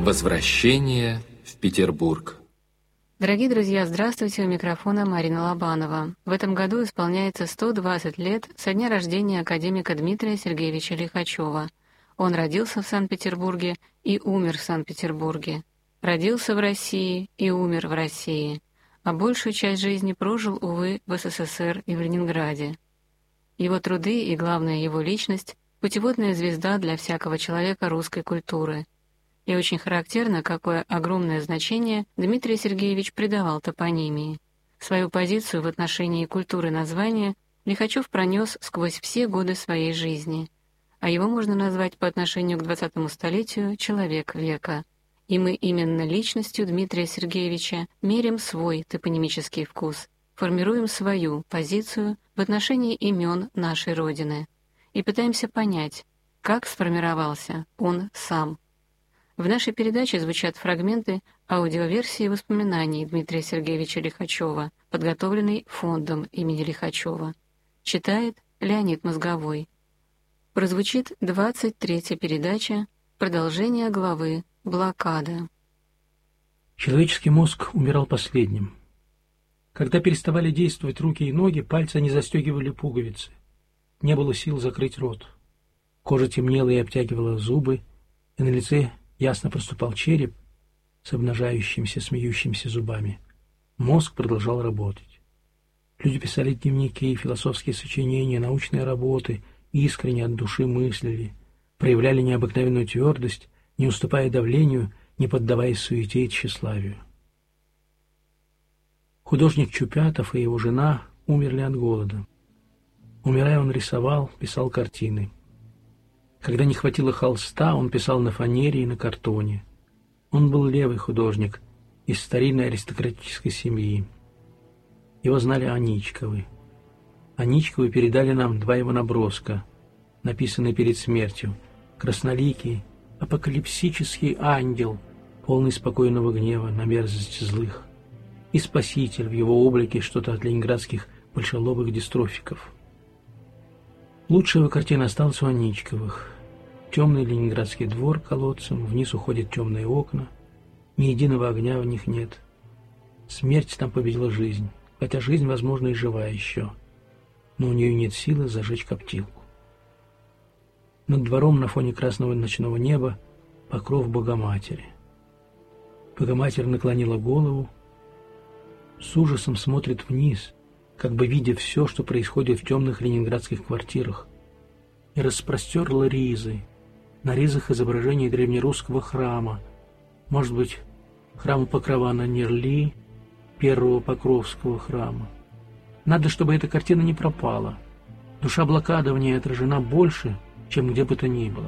Возвращение в Петербург. Дорогие друзья, здравствуйте, у микрофона Марина Лобанова. В этом году исполняется 120 лет со дня рождения академика Дмитрия Сергеевича Лихачева. Он родился в Санкт-Петербурге и умер в Санкт-Петербурге. Родился в России и умер в России. А большую часть жизни прожил, увы, в СССР и в Ленинграде. Его труды и, главное, его личность – путеводная звезда для всякого человека русской культуры. И очень характерно, какое огромное значение Дмитрий Сергеевич придавал топонимии. Свою позицию в отношении культуры названия Лихачев пронес сквозь все годы своей жизни, а его можно назвать по отношению к 20-му столетию «человек века». И мы именно личностью Дмитрия Сергеевича меряем свой топонимический вкус, формируем свою позицию в отношении имен нашей Родины и пытаемся понять, как сформировался он сам. В нашей передаче звучат фрагменты аудиоверсии воспоминаний Дмитрия Сергеевича Лихачева, подготовленной фондом имени Лихачева. Читает Леонид Мозговой. Прозвучит 23-я передача, продолжение главы «Блокада». Человеческий мозг умирал последним. Когда переставали действовать руки и ноги, пальцы не застегивали пуговицы. Не было сил закрыть рот. Кожа темнела и обтягивала зубы, и на лице ясно проступал череп с обнажающимися, смеющимися зубами. Мозг продолжал работать. Люди писали дневники, философские сочинения, научные работы, искренне от души мыслили, проявляли необыкновенную твердость, не уступая давлению, не поддаваясь суете и тщеславию. Художник Чупятов и его жена умерли от голода. Умирая, он рисовал, писал картины. Когда не хватило холста, он писал на фанере и на картоне. Он был левый художник из старинной аристократической семьи. Его знали Аничковы. Аничковы передали нам два его наброска, написанные перед смертью. Красноликий, апокалипсический ангел, полный спокойного гнева на мерзость злых, и спаситель в его облике что-то от ленинградских большелобых дистрофиков. Лучшая его картина осталась у Аничковых. Темный ленинградский двор колодцем, вниз уходят темные окна, ни единого огня в них нет. Смерть там победила жизнь, хотя жизнь, возможно, и жива еще, но у нее нет силы зажечь коптилку. Над двором на фоне красного ночного неба покров Богоматери. Богоматерь наклонила голову, с ужасом смотрит вниз, как бы видя все, что происходит в темных ленинградских квартирах, и распростерла ризы. На ризах изображение древнерусского храма, может быть, храма Покрова на Нерли, первого Покровского храма. Надо, чтобы эта картина не пропала. Душа блокады в ней отражена больше, чем где бы то ни было.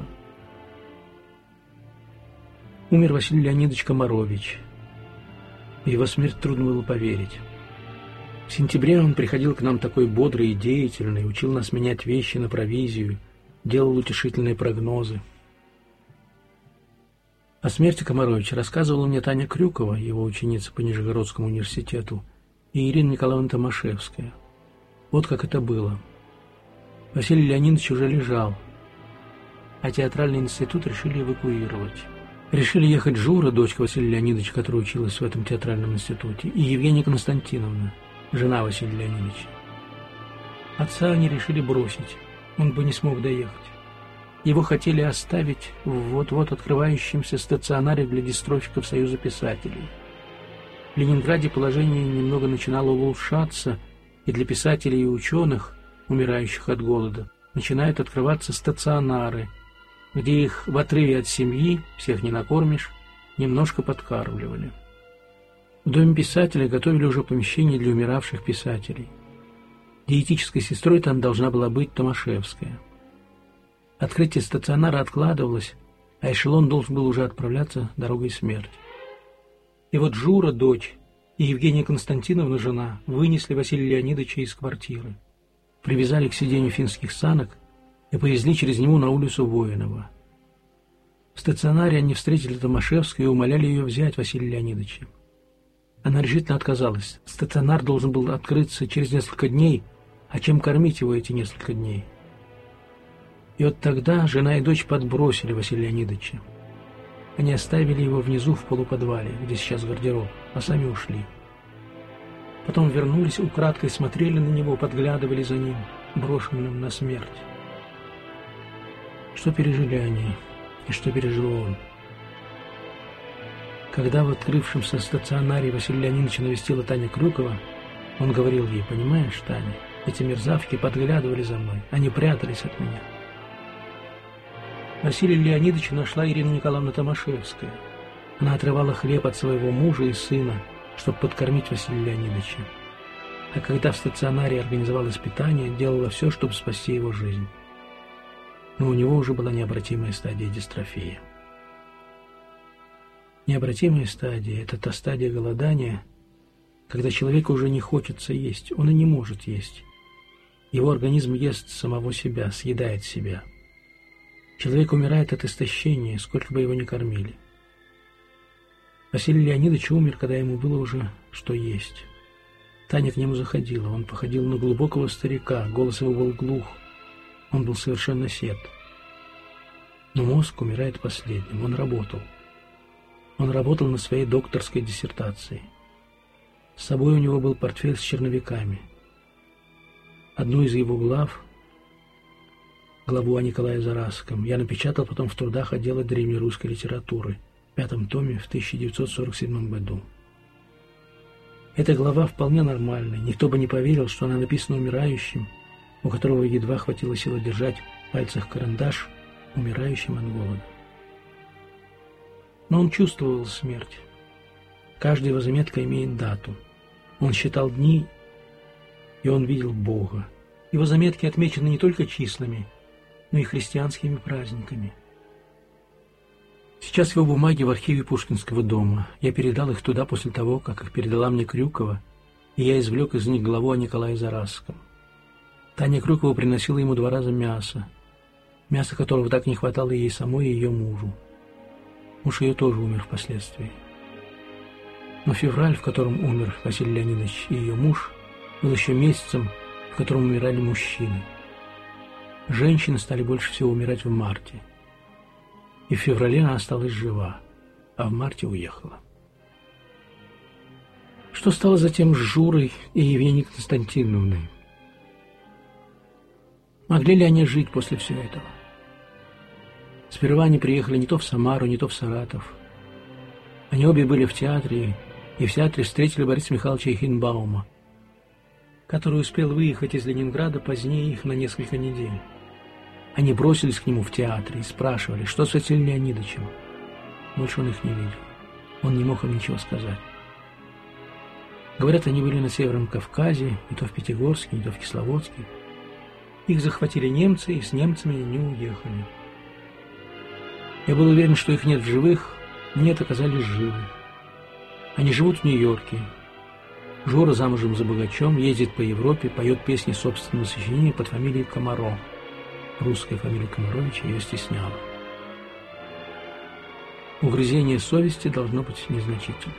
Умер Василий Леонидович Комарович. В его смерть трудно было поверить. В сентябре он приходил к нам такой бодрый и деятельный, учил нас менять вещи на провизию, делал утешительные прогнозы. О смерти Комаровича рассказывала мне Таня Крюкова, его ученица по Нижегородскому университету, и Ирина Николаевна Томашевская. Вот как это было. Василий Леонидович уже лежал, а театральный институт решили эвакуировать. Решили ехать Жура, дочка Василия Леонидовича, которая училась в этом театральном институте, и Евгения Константиновна, жена Василия Леонидовича. Отца они решили бросить, он бы не смог доехать. Его хотели оставить в вот-вот открывающемся стационаре для дистрофиков Союза писателей. В Ленинграде положение немного начинало улучшаться, и для писателей и ученых, умирающих от голода, начинают открываться стационары, где их в отрыве от семьи, всех не накормишь, немножко подкармливали. В доме писателя готовили уже помещение для умиравших писателей. Диетической сестрой там должна была быть Томашевская. Открытие стационара откладывалось, а эшелон должен был уже отправляться дорогой смерти. И вот Жура, дочь, и Евгения Константиновна, жена, вынесли Василия Леонидовича из квартиры, привязали к сиденью финских санок и повезли через него на улицу Воинова. В стационаре они встретили Томашевскую и умоляли ее взять Василия Леонидовича. Она решительно отказалась. Стационар должен был открыться через несколько дней, а чем кормить его эти несколько дней? И вот тогда жена и дочь подбросили Василия Леонидовича. Они оставили его внизу в полуподвале, где сейчас гардероб, а сами ушли. Потом вернулись, украдкой смотрели на него, подглядывали за ним, брошенным на смерть. Что пережили они, и что пережил он? Когда в открывшемся стационаре Василия Леонидовича навестила Таня Крюкова, он говорил ей: «Понимаешь, Таня, эти мерзавки подглядывали за мной, они прятались от меня». Василия Леонидовича нашла Ирина Николаевна Томашевская. Она отрывала хлеб от своего мужа и сына, чтобы подкормить Василия Леонидовича. А когда в стационаре организовалось питание, делала все, чтобы спасти его жизнь. Но у него уже была необратимая стадия дистрофии. Необратимая стадия – это та стадия голодания, когда человеку уже не хочется есть, он и не может есть. Его организм ест самого себя, съедает себя. Человек умирает от истощения, сколько бы его ни кормили. Василий Леонидович умер, когда ему было уже что есть. Таня к нему заходила, он походил на глубокого старика, голос его был глух, он был совершенно сед. Но мозг умирает последним, он работал. Он работал над своей докторской диссертацией. С собой у него был портфель с черновиками. Одну из его глав, главу о Николае Заразском, я напечатал потом в трудах отдела древнерусской литературы, в 5-м томе в 1947 году. Эта глава вполне нормальная, никто бы не поверил, что она написана умирающим, у которого едва хватило силы держать в пальцах карандаш, умирающим от голода. Но он чувствовал смерть. Каждая его заметка имеет дату. Он считал дни, и он видел Бога. Его заметки отмечены не только числами, но и христианскими праздниками. Сейчас его бумаги в архиве Пушкинского дома. Я передал их туда после того, как их передала мне Крюкова, и я извлек из них главу о Николае Заразском. Таня Крюкова приносила ему 2 раза мясо, мяса которого так не хватало ей самой и ее мужу. Муж ее тоже умер впоследствии. Но февраль, в котором умер Василий Леонидович и ее муж, был еще месяцем, в котором умирали мужчины. Женщины стали больше всего умирать в марте. И в феврале она осталась жива, а в марте уехала. Что стало затем с Журой и Евгенией Константиновной? Могли ли они жить после всего этого? Сперва они приехали не то в Самару, не то в Саратов. Они обе были в театре, и в театре встретили Бориса Михайловича Эйхенбаума, который успел выехать из Ленинграда позднее их на несколько недель. Они бросились к нему в театре и спрашивали, что с Василием Леонидовичем. Больше он их не видел. Он не мог им ничего сказать. Говорят, они были на Северном Кавказе, не то в Пятигорске, не то в Кисловодске. Их захватили немцы, и с немцами они уехали. Я был уверен, что их нет в живых, нет, оказались живы. Они живут в Нью-Йорке. Жора замужем за богачом, ездит по Европе, поет песни собственного сочинения под фамилией Комаро. Русская фамилия Комаровича ее стесняла. Угрызение совести должно быть незначительным.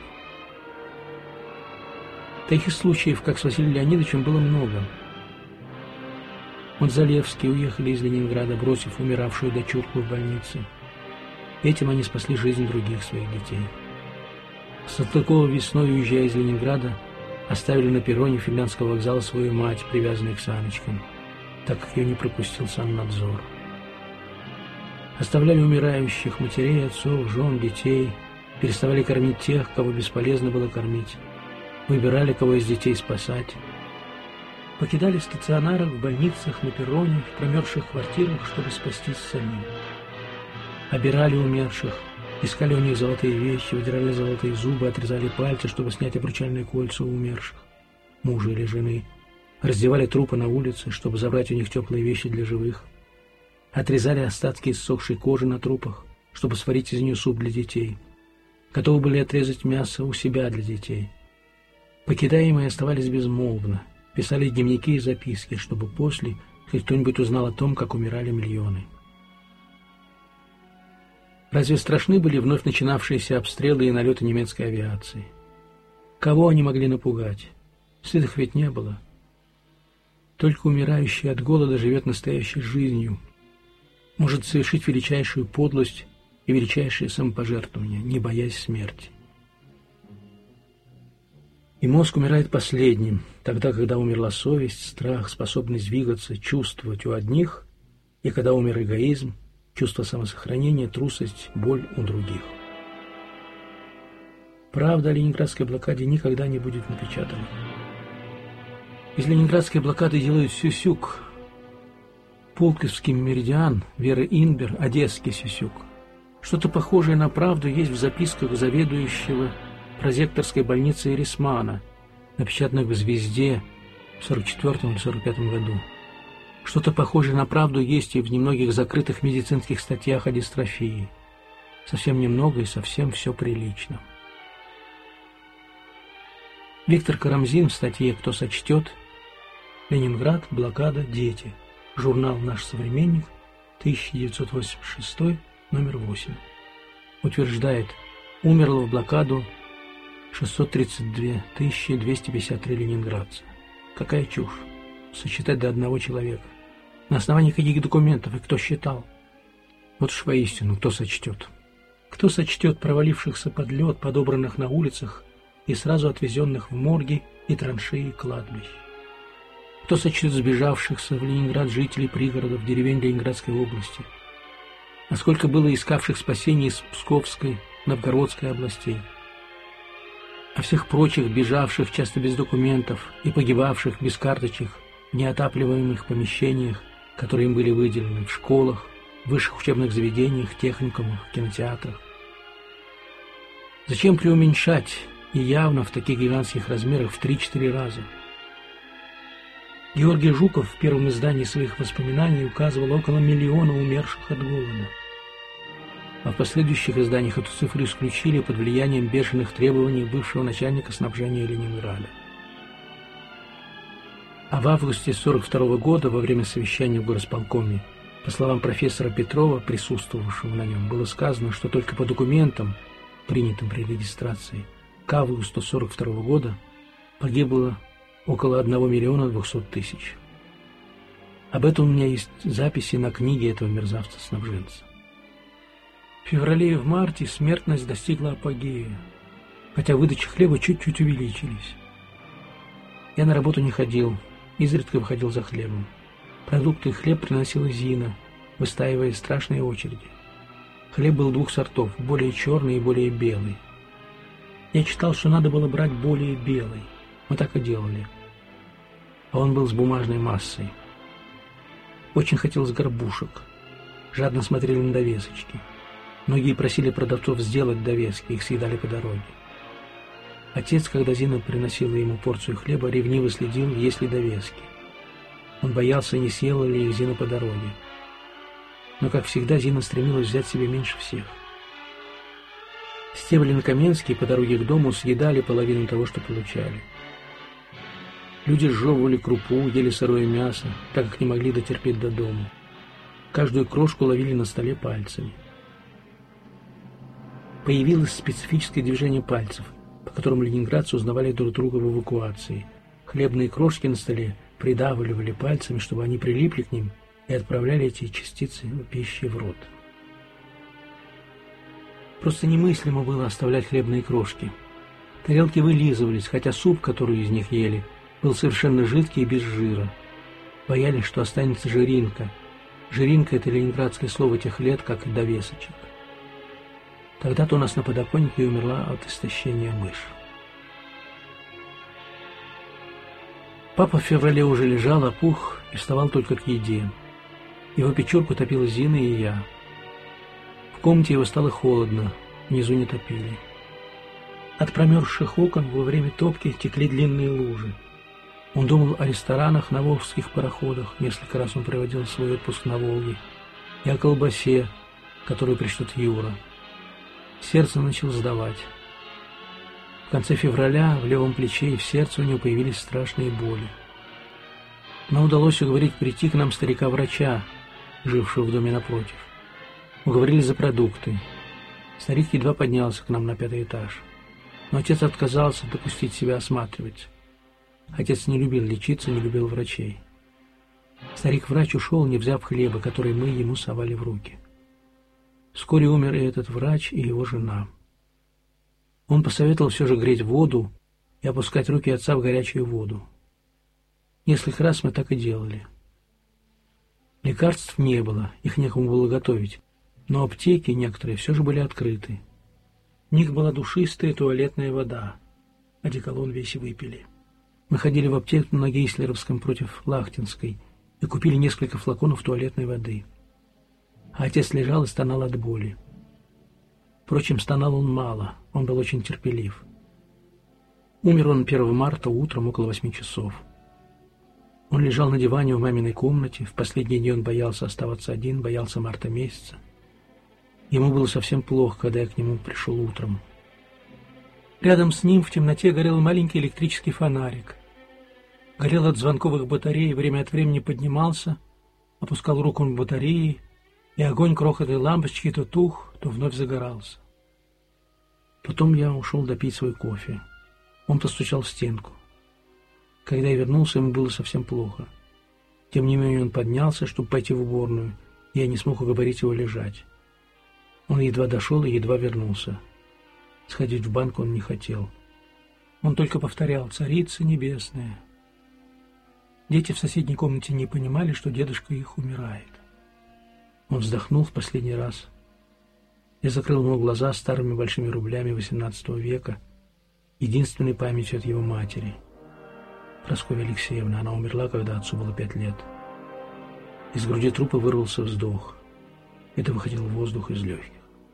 Таких случаев, как с Василием Леонидовичем, было много. Монзалевские уехали из Ленинграда, бросив умиравшую дочурку в больнице. Этим они спасли жизнь других своих детей. Салтыкова весной, уезжая из Ленинграда, оставили на перроне финляндского вокзала свою мать, привязанную к саночкам, так как ее не пропустил саннадзор. Оставляли умирающих матерей, отцов, жен, детей, переставали кормить тех, кого бесполезно было кормить, выбирали, кого из детей спасать. Покидали в стационарах, в больницах, на перроне, в промерзших квартирах, чтобы спастись самим. Обирали умерших, искали у них золотые вещи, выдирали золотые зубы, отрезали пальцы, чтобы снять обручальные кольца у умерших, мужа или жены. Раздевали трупы на улице, чтобы забрать у них теплые вещи для живых. Отрезали остатки иссохшей кожи на трупах, чтобы сварить из нее суп для детей. Готовы были отрезать мясо у себя для детей. Покидаемые оставались безмолвно, писали дневники и записки, чтобы после хоть кто-нибудь узнал о том, как умирали миллионы. Разве страшны были вновь начинавшиеся обстрелы и налеты немецкой авиации? Кого они могли напугать? Стыдов ведь не было. Только умирающий от голода живет настоящей жизнью, может совершить величайшую подлость и величайшее самопожертвование, не боясь смерти. И мозг умирает последним, тогда, когда умерла совесть, страх, способность двигаться, чувствовать у одних, и когда умер эгоизм, чувство самосохранения, трусость, боль у других. Правда о ленинградской блокаде никогда не будет напечатана. Из ленинградской блокады делают сюсюк. Пулковский меридиан, Вера Инбер, одесский сюсюк. Что-то похожее на правду есть в записках заведующего прозекторской больницы Эрисмана, напечатанных в «Звезде» в 1944 или 1945 году. Что-то похожее на правду есть и в немногих закрытых медицинских статьях о дистрофии. Совсем немного и совсем все прилично. Виктор Карамзин в статье «Кто сочтет?» «Ленинград, блокада, дети». Журнал «Наш современник», 1986, номер 8. Утверждает, умерло в блокаду 632 253 ленинградца. Какая чушь. Сосчитать до одного человека. На основании каких документов и кто считал? Вот уж воистину, кто сочтет. Кто сочтет провалившихся под лед, подобранных на улицах и сразу отвезенных в морги и траншеи кладбищ? Кто сочтет сбежавшихся в Ленинград жителей пригородов, деревень Ленинградской области? А сколько было искавших спасения из Псковской, Новгородской областей? А всех прочих, бежавших часто без документов и погибавших без карточек в неотапливаемых помещениях, которые им были выделены в школах, высших учебных заведениях, техникумах, кинотеатрах? Зачем преуменьшать и явно в таких гигантских размерах в 3-4 раза? Георгий Жуков в первом издании своих воспоминаний указывал около 1 миллиона умерших от голода. А в последующих изданиях эту цифру исключили под влиянием бешеных требований бывшего начальника снабжения Ленинграда. А в августе 1942 года, во время совещания в горосполкоме, по словам профессора Петрова, присутствовавшего на нем, было сказано, что только по документам, принятым при регистрации, к августу 1942 года погибло около 1 200 000. Об этом у меня есть записи на книге этого мерзавца-снабженца. В феврале и в марте смертность достигла апогея, хотя выдачи хлеба чуть-чуть увеличились. Я на работу не ходил, изредка выходил за хлебом. Продукты и хлеб приносила Зина, выстаивая страшные очереди. Хлеб был 2 сортов, более черный и более белый. Я читал, что надо было брать более белый. Мы так и делали. А он был с бумажной массой. Очень хотелось горбушек. Жадно смотрели на довесочки. Многие просили продавцов сделать довески, их съедали по дороге. Отец, когда Зина приносила ему порцию хлеба, ревниво следил, есть ли довески. Он боялся, не съела ли их Зина по дороге. Но, как всегда, Зина стремилась взять себе меньше всех. Стебелин и Каменский по дороге к дому съедали половину того, что получали. Люди сжевывали крупу, ели сырое мясо, так как не могли дотерпеть до дома. Каждую крошку ловили на столе пальцами. Появилось специфическое движение пальцев, по которому ленинградцы узнавали друг друга в эвакуации. Хлебные крошки на столе придавливали пальцами, чтобы они прилипли к ним, и отправляли эти частицы пищи в рот. Просто немыслимо было оставлять хлебные крошки. Тарелки вылизывались, хотя суп, который из них ели, был совершенно жидкий и без жира. Боялись, что останется жиринка. Жиринка – это ленинградское слово тех лет, как и довесочек. Тогда-то у нас на подоконнике умерла от истощения мышь. Папа в феврале уже лежал, опух и вставал только к еде. Его печурку топила Зина и я. В комнате его стало холодно, внизу не топили. От промерзших окон во время топки текли длинные лужи. Он думал о ресторанах на волжских пароходах, несколько раз он проводил свой отпуск на Волге, и о колбасе, которую пришлет Юра. Сердце начало сдавать. В конце февраля в левом плече и в сердце у него появились страшные боли. Но удалось уговорить прийти к нам старика-врача, жившего в доме напротив. Уговорили за продукты. Старик едва поднялся к нам на 5-й этаж. Но отец отказался допустить себя осматривать. Отец не любил лечиться, не любил врачей. Старик-врач ушел, не взяв хлеба, который мы ему совали в руки. Вскоре умер и этот врач, и его жена. Он посоветовал все же греть воду и опускать руки отца в горячую воду. Несколько раз мы так и делали. Лекарств не было, их некому было готовить, но аптеки некоторые все же были открыты. В них была душистая туалетная вода, одеколон весь выпили. Мы ходили в аптеку на Гейслеровском против Лахтинской и купили несколько флаконов туалетной воды. А отец лежал и стонал от боли. Впрочем, стонал он мало, он был очень терпелив. Умер он 1 марта утром около 8 часов. Он лежал на диване в маминой комнате, в последние дни он боялся оставаться один, боялся марта месяца. Ему было совсем плохо, когда я к нему пришел утром. Рядом с ним в темноте горел маленький электрический фонарик. Горел от звонковых батарей, время от времени поднимался, опускал руку на батареи, и огонь крохотной лампочки то тух, то вновь загорался. Потом я ушел допить свой кофе. Он постучал в стенку. Когда я вернулся, ему было совсем плохо. Тем не менее он поднялся, чтобы пойти в уборную, и я не смог уговорить его лежать. Он едва дошел и едва вернулся. Сходить в банк он не хотел. Он только повторял: «Царица небесная». Дети в соседней комнате не понимали, что дедушка их умирает. Он вздохнул в последний раз. Я закрыл ему глаза старыми большими рублями XVIII века, единственной памятью от его матери. Прасковья Алексеевна, она умерла, когда отцу было 5 лет. Из груди трупа вырвался вздох. Это выходил воздух из легких.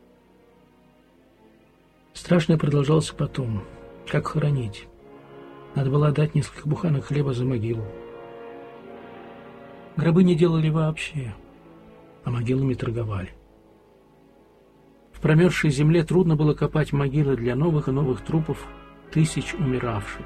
Страшное продолжалось потом. Как хоронить? Надо было отдать несколько буханок хлеба за могилу. Гробы не делали вообще, а могилами торговали. В промерзшей земле трудно было копать могилы для новых и новых трупов тысяч умиравших.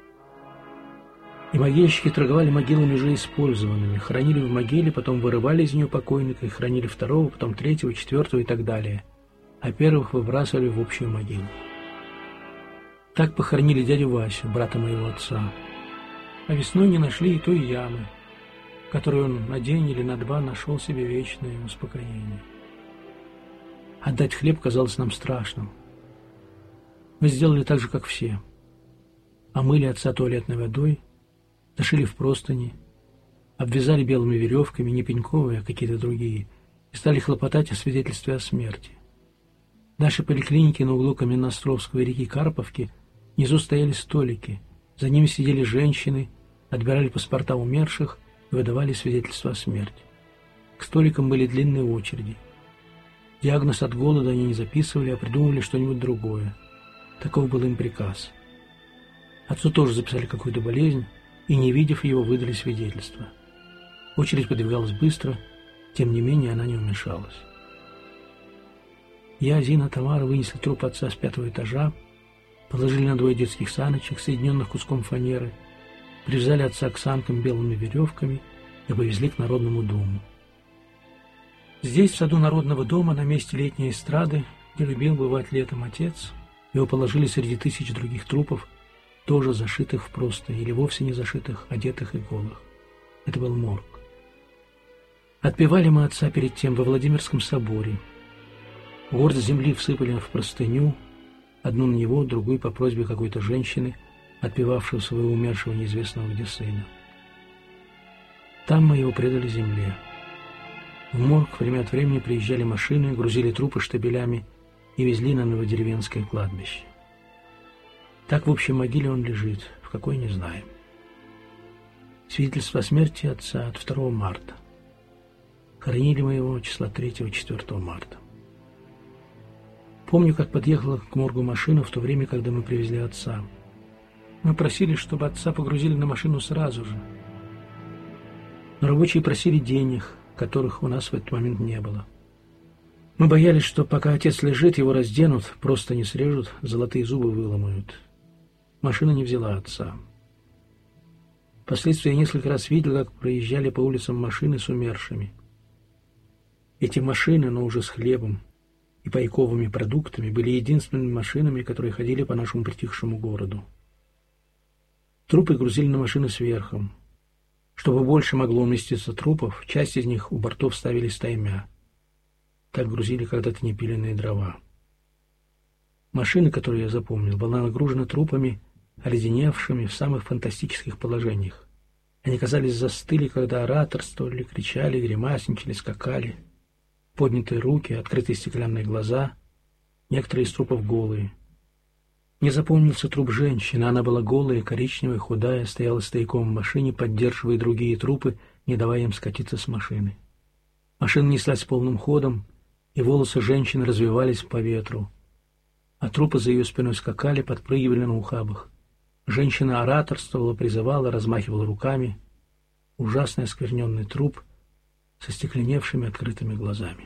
И могильщики торговали могилами уже использованными, хоронили в могиле, потом вырывали из нее покойника и хоронили второго, потом третьего, четвертого и так далее, а первых выбрасывали в общую могилу. Так похоронили дядю Васю, брата моего отца, а весной не нашли и той ямы, в которой он на день или на 2 нашел себе вечное успокоение. Отдать хлеб казалось нам страшным. Мы сделали так же, как все. Омыли отца туалетной водой, зашили в простыни, обвязали белыми веревками, не пеньковые, а какие-то другие, и стали хлопотать о свидетельстве о смерти. В нашей поликлинике на углу Каменноостровского и реки Карповки внизу стояли столики, за ними сидели женщины, отбирали паспорта умерших и выдавали свидетельства о смерти. К столикам были длинные очереди. Диагноз от голода они не записывали, а придумывали что-нибудь другое. Таков был им приказ. Отцу тоже записали какую-то болезнь, и, не видев его, выдали свидетельство. Очередь подвигалась быстро, тем не менее она не уменьшалась. Я, Зина, Тамара вынесли труп отца с 5-го этажа, положили на 2 детских саночек, соединенных куском фанеры, привязали отца к санкам белыми веревками и повезли к Народному дому. Здесь, в саду Народного дома, на месте летней эстрады, где любил бывать летом отец, его положили среди тысяч других трупов, тоже зашитых в простынь или вовсе не зашитых, одетых и голых. Это был морг. Отпевали мы отца перед тем во Владимирском соборе. Горсть земли всыпали в простыню, одну на него, другую по просьбе какой-то женщины, отпевавшего своего умершего неизвестного где сына. Там мы его предали земле. В морг время от времени приезжали машины, грузили трупы штабелями и везли на Новодеревенское кладбище. Так в общей могиле он лежит, в какой не знаем. Свидетельство о смерти отца от 2 марта. Хоронили мы его числа 3-4 марта. Помню, как подъехала к моргу машина в то время, когда мы привезли отца. Мы просили, чтобы отца погрузили на машину сразу же. Но рабочие просили денег, которых у нас в этот момент не было. Мы боялись, что пока отец лежит, его разденут, просто не срежут, золотые зубы выломают. Машина не взяла отца. Впоследствии я несколько раз видел, как проезжали по улицам машины с умершими. Эти машины, но уже с хлебом и пайковыми продуктами, были единственными машинами, которые ходили по нашему притихшему городу. Трупы грузили на машины сверху. Чтобы больше могло уместиться трупов, часть из них у бортов ставили стаймя. так грузили когда-то непиленные дрова. Машина, которую я запомнил, была нагружена трупами, оледеневшими в самых фантастических положениях. Они, казались, застыли, когда ораторствовали, кричали, гримасничали, скакали. Поднятые руки, открытые стеклянные глаза, некоторые из трупов голые. Мне запомнился труп женщины, она была голая, коричневая, худая, стояла стояком в машине, поддерживая другие трупы, не давая им скатиться с машины. Машина неслась полным ходом, и волосы женщины развивались по ветру, а трупы за ее спиной скакали, подпрыгивали на ухабах. Женщина ораторствовала, призывала, размахивала руками. Ужасный оскверненный труп со стекленевшими открытыми глазами.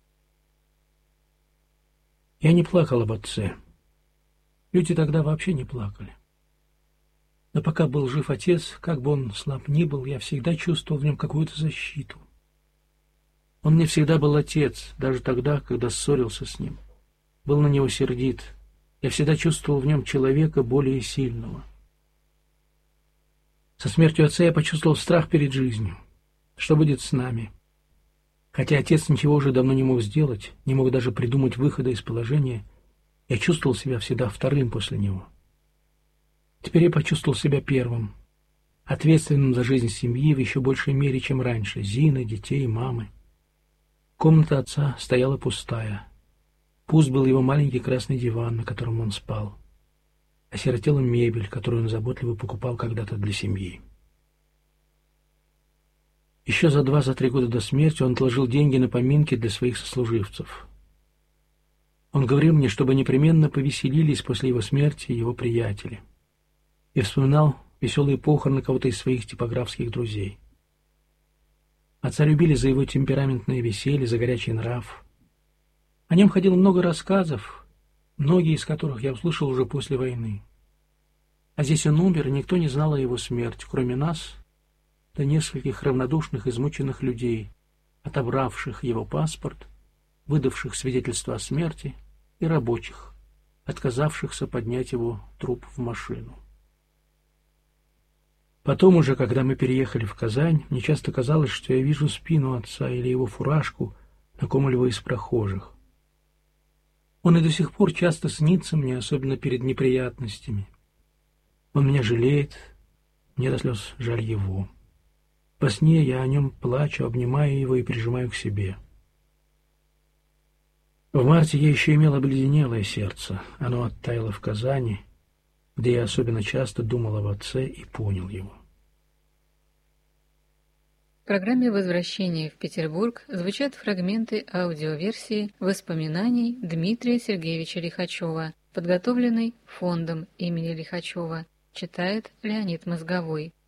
Я не плакал об отце. Люди тогда вообще не плакали. Но пока был жив отец, как бы он слаб ни был, я всегда чувствовал в нем какую-то защиту. Он мне всегда был отец, даже тогда, когда ссорился с ним. Был на него сердит. Я всегда чувствовал в нем человека более сильного. Со смертью отца я почувствовал страх перед жизнью. Что будет с нами? Хотя отец ничего уже давно не мог сделать, не мог даже придумать выхода из положения, я чувствовал себя всегда вторым после него. Теперь я почувствовал себя первым, ответственным за жизнь семьи в еще большей мере, чем раньше, Зины, детей, мамы. Комната отца стояла пустая. Пуст был его маленький красный диван, на котором он спал. Осиротела мебель, которую он заботливо покупал когда-то для семьи. Еще за 2-3 года до смерти он отложил деньги на поминки для своих сослуживцев. Он говорил мне, чтобы непременно повеселились после его смерти его приятели. И вспоминал веселые похороны кого-то из своих типографских друзей. Отца любили за его темпераментное веселье, за горячий нрав. О нем ходило много рассказов, многие из которых я услышал уже после войны. А здесь он умер, и никто не знал о его смерти, кроме нас, да нескольких равнодушных, измученных людей, отобравших его паспорт, выдавших свидетельство о смерти, и рабочих, отказавшихся поднять его труп в машину. Потом уже, когда мы переехали в Казань, мне часто казалось, что я вижу спину отца или его фуражку на ком-либо из прохожих. Он и до сих пор часто снится мне, особенно перед неприятностями. Он меня жалеет, мне до слез жаль его. Во сне я о нем плачу, обнимаю его и прижимаю к себе. В марте я еще имел обледенелое сердце. Оно оттаяло в Казани, где я особенно часто думал об отце и понял его. В программе «Возвращение в Петербург» звучат фрагменты аудиоверсии воспоминаний Дмитрия Сергеевича Лихачева, подготовленной фондом имени Лихачева, читает Леонид Мозговой.